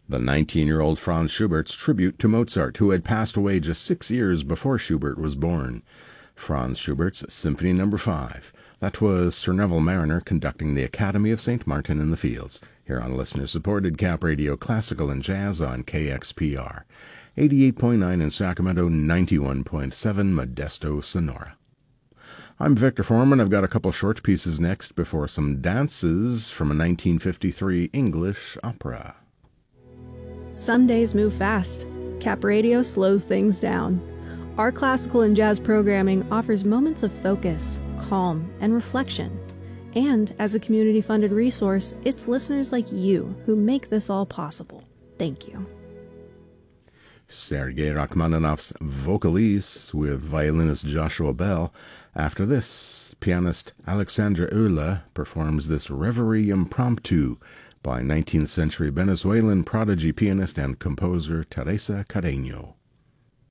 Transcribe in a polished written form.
The 19-year-old Franz Schubert's tribute to Mozart, who had passed away just 6 years before Schubert was born. Franz Schubert's Symphony No. 5. That was Sir Neville Mariner conducting the Academy of St. Martin in the Fields, here on listener-supported Cap Radio Classical and Jazz on KXPR. 88.9 in Sacramento, 91.7 Modesto, Sonora. I'm Victor Foreman. I've got a couple short pieces next before some dances from a 1953 English opera. Some days move fast. Cap Radio slows things down. Our classical and jazz programming offers moments of focus, calm, and reflection. And as a community-funded resource, it's listeners like you who make this all possible. Thank you. Sergei Rachmaninoff's Vocalise with violinist Joshua Bell. After this, pianist Alexandra Euler performs this Reverie Impromptu by 19th century Venezuelan prodigy pianist and composer Teresa Carreño.